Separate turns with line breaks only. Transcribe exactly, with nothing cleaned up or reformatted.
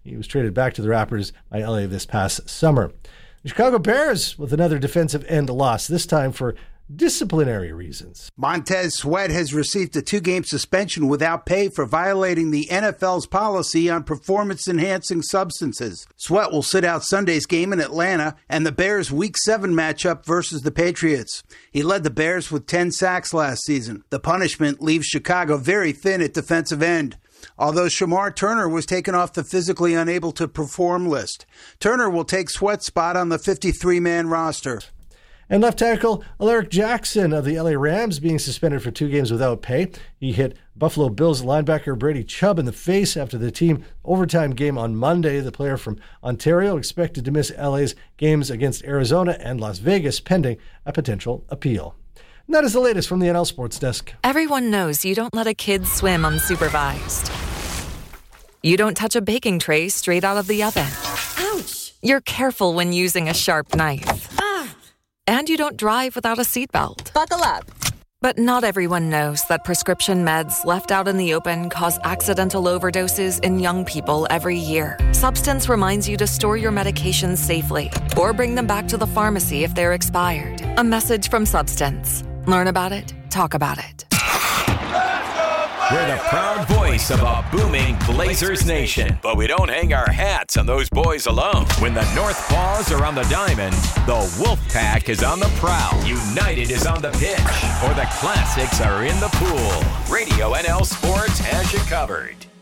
He was traded back to the Raptors by L A this past summer. The Chicago Bears with another defensive end loss, this time for disciplinary reasons.
Montez Sweat has received a two-game suspension without pay for violating the N F L's policy on performance-enhancing substances. Sweat will sit out Sunday's game in Atlanta and the Bears' Week seven matchup versus the Patriots. He led the Bears with ten sacks last season. The punishment leaves Chicago very thin at defensive end, although Shamar Turner was taken off the physically unable to perform list. Turner will take Sweat's spot on the fifty-three man roster.
And left tackle Alaric Jackson of the L A Rams being suspended for two games without pay. He hit Buffalo Bills linebacker Brady Chubb in the face after the team overtime game on Monday. The player from Ontario expected to miss L A's games against Arizona and Las Vegas pending a potential appeal. And that is the latest from the N L Sports Desk.
Everyone knows you don't let a kid swim unsupervised. You don't touch a baking tray straight out of the oven.
Ouch!
You're careful when using a sharp knife.
Ah!
And you don't drive without a seatbelt.
Buckle up.
But not everyone knows that prescription meds left out in the open cause accidental overdoses in young people every year. Substance reminds you to store your medications safely or bring them back to the pharmacy if they're expired. A message from Substance. Learn about it, talk about it.
We're the proud voice of a booming Blazers nation, but we don't hang our hats on those boys alone. When the North Paws are on the diamond, the Wolfpack is on the prowl, United is on the pitch, or the Classics are in the pool. Radio N L Sports has you covered.